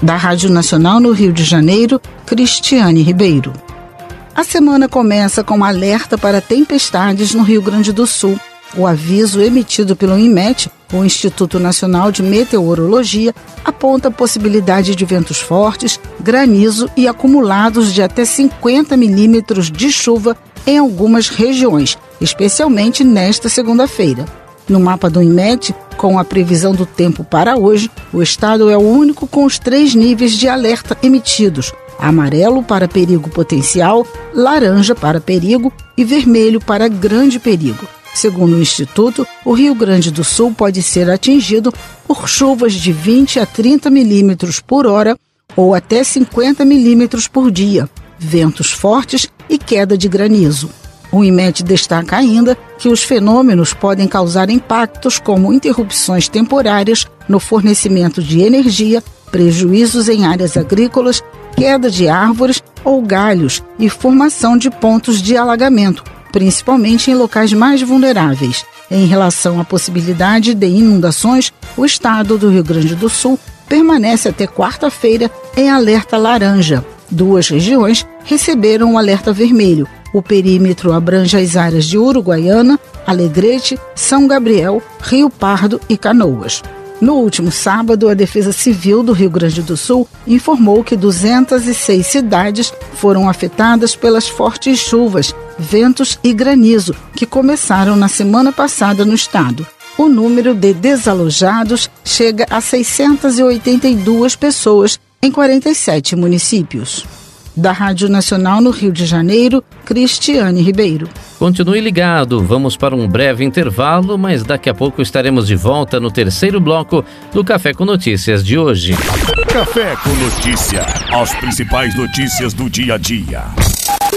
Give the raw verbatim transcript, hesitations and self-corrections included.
Da Rádio Nacional no Rio de Janeiro, Cristiane Ribeiro. A semana começa com um alerta para tempestades no Rio Grande do Sul. O aviso emitido pelo INMET, o Instituto Nacional de Meteorologia, aponta a possibilidade de ventos fortes, granizo e acumulados de até cinquenta milímetros de chuva em algumas regiões, especialmente nesta segunda-feira. No mapa do INMET, com a previsão do tempo para hoje, o estado é o único com os três níveis de alerta emitidos: amarelo para perigo potencial, laranja para perigo e vermelho para grande perigo. Segundo o Instituto, o Rio Grande do Sul pode ser atingido por chuvas de vinte a trinta milímetros por hora ou até cinquenta milímetros por dia, ventos fortes e queda de granizo. O INMET destaca ainda que os fenômenos podem causar impactos como interrupções temporárias no fornecimento de energia, prejuízos em áreas agrícolas, queda de árvores ou galhos e formação de pontos de alagamento, principalmente em locais mais vulneráveis. Em relação à possibilidade de inundações, o estado do Rio Grande do Sul permanece até quarta-feira em alerta laranja. Duas regiões receberam o alerta vermelho. O perímetro abrange as áreas de Uruguaiana, Alegrete, São Gabriel, Rio Pardo e Canoas. No último sábado, a Defesa Civil do Rio Grande do Sul informou que duzentas e seis cidades foram afetadas pelas fortes chuvas, ventos e granizo que começaram na semana passada no estado. O número de desalojados chega a seiscentas e oitenta e duas pessoas em quarenta e sete municípios. Da Rádio Nacional no Rio de Janeiro, Cristiane Ribeiro. Continue ligado, vamos para um breve intervalo, mas daqui a pouco estaremos de volta no terceiro bloco do Café com Notícias de hoje. Café com Notícia, as principais notícias do dia a dia.